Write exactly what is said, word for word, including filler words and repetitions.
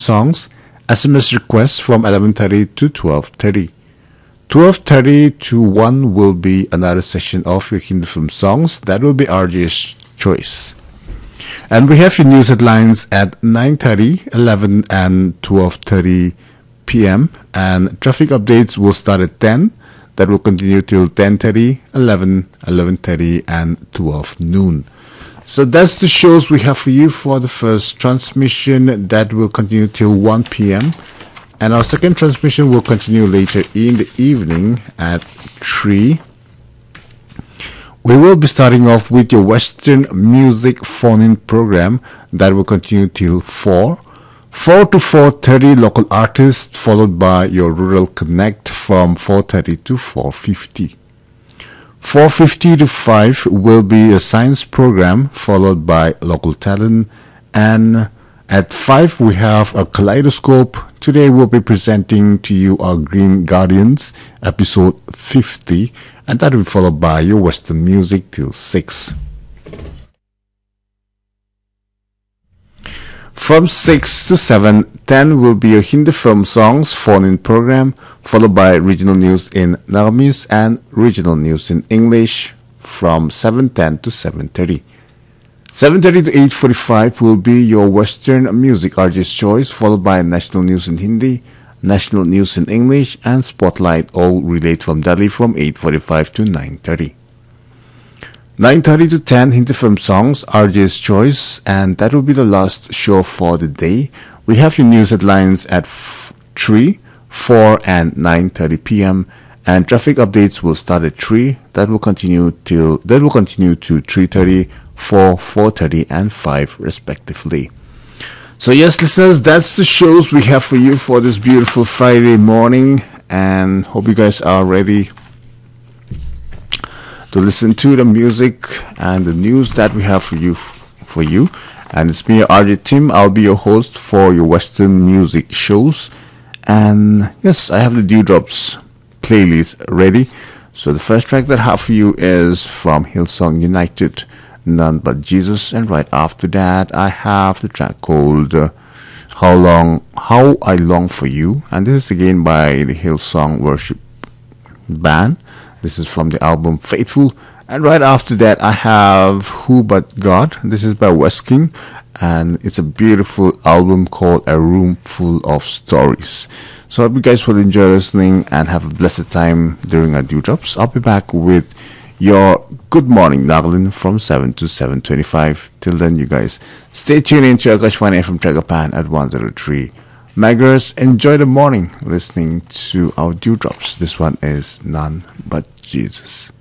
songs, S M S requests from eleven thirty to twelve thirty. twelve thirty to one will be another session of your Hindi film songs. That will be R J's choice. And we have your news headlines at nine thirty, eleven and twelve thirty p m. And traffic updates will start at ten. That will continue till ten thirty, eleven, eleven thirty and twelve noon. So that's the shows we have for you for the first transmission. That will continue till one p m. And our second transmission will continue later in the evening at three. We will be starting off with your Western music phone-in program. That will continue till four. four to four thirty local artists, followed by your Rural Connect from four thirty to four fifty. four fifty to five will be a science program, followed by local talent. And at five we have a kaleidoscope. Today we'll be presenting to you our Green Guardians, episode fifty. And that will be followed by your Western music till six. From six to seven ten will be a Hindi film songs phone-in program, followed by regional news in Nagamese and regional news in English from seven ten to seven thirty. seven thirty to eight forty-five will be your Western music R J's choice, followed by national news in Hindi, national news in English, and Spotlight, all relayed from Delhi from eight forty-five to nine thirty. nine thirty to ten Hindi film songs, R J's choice, and that will be the last show for the day. We have your news headlines at three, four and nine thirty p m and traffic updates will start at three. That will continue till that will continue to three thirty, four, four thirty and five respectively. So yes, listeners, that's the shows we have for you for this beautiful Friday morning, and hope you guys are ready to listen to the music and the news that we have for you for you. And it's me, R J Tim. I'll be your host for your Western music shows. And yes, I have the Dewdrops playlist ready. So the first track that I have for you is from Hillsong United, None But Jesus. And right after that, I have the track called uh, How Long, How I Long For You. And this is again by the Hillsong Worship Band. This is from the album Faithful. And right after that, I have Who But God. This is by West King. And it's a beautiful album called A Room Full of Stories. So I hope you guys will enjoy listening and have a blessed time during our Dewdrops. I'll be back with your Good Morning Nagaland from seven to seven twenty-five. Till then, you guys stay tuned in to Akashvani F M Tragapan at one oh three megahertz. Enjoy the morning listening to our Dewdrops. This one is None But Jesus.